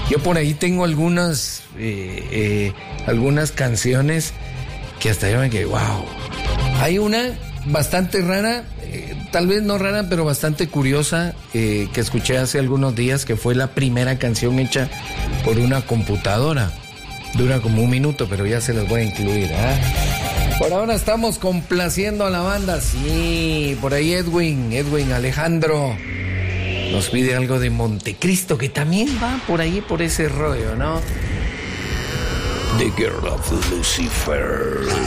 Yo por ahí tengo algunas canciones que hasta yo me quedé, wow. Hay una bastante rara, tal vez no rara, pero bastante curiosa, que escuché hace algunos días, que fue la primera canción hecha por una computadora. Dura como 1 minuto, pero ya se las voy a incluir, ¿eh? Por ahora estamos complaciendo a la banda. Sí, por ahí Edwin Alejandro nos pide algo de Montecristo, que también va por ahí, por ese rollo, ¿no? The Girl of Lucifer.